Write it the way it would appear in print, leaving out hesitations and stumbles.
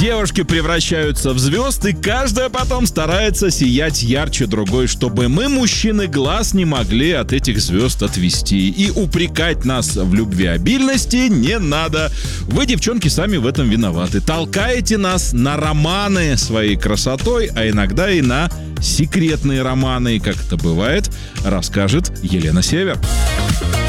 Девушки превращаются в звезд, и каждая потом старается сиять ярче другой, чтобы мы, мужчины, глаз не могли от этих звезд отвести. И упрекать нас в любвеобильности не надо. Вы, девчонки, сами в этом виноваты. Толкаете нас на романы своей красотой, а иногда и на секретные романы. И как это бывает, расскажет Елена Север.